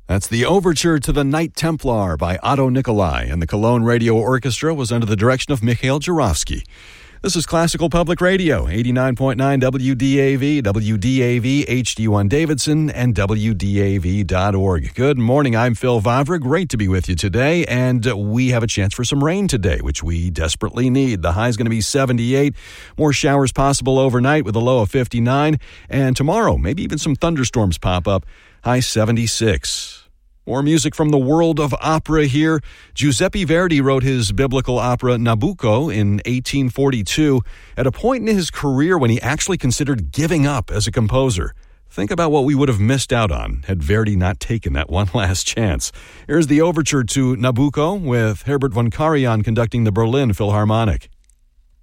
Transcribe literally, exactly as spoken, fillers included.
That's the Overture to the Knight Templar by Otto Nicolai, and the Cologne Radio Orchestra was under the direction of Mikhail Jurovsky. This is Classical Public Radio, eighty-nine point nine W D A V, W D A V H D one Davidson, and W D A V dot org. Good morning, I'm Phil Vavra. Great to be with you today, and we have a chance for some rain today, which we desperately need. The high is going to be seventy-eight, more showers possible overnight with a low of fifty-nine, and tomorrow, maybe even some thunderstorms pop up, high seventy-six. More music from the world of opera here. Giuseppe Verdi wrote his biblical opera Nabucco in eighteen forty-two at a point in his career when he actually considered giving up as a composer. Think about what we would have missed out on had Verdi not taken that one last chance. Here's the overture to Nabucco with Herbert von Karajan conducting the Berlin Philharmonic.